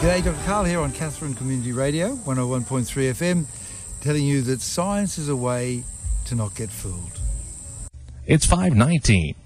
G'day, Dr. Karl here on Katherine Community Radio, 101.3 FM, telling you that science is a way to not get fooled. It's 5:19.